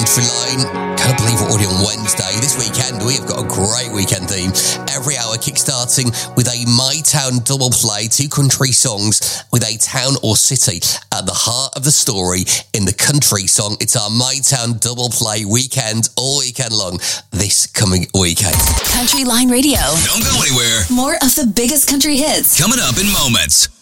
Country Line. Can't believe we're already on Wednesday. This weekend, we have got a great weekend theme. Every hour kick-starting with a My Town double play, 2 country songs with a town or city at the heart of the story in the country song. It's our My Town double play weekend, all weekend long, this coming weekend. Country Line Radio. Don't go anywhere. More of the biggest country hits. Coming up in moments.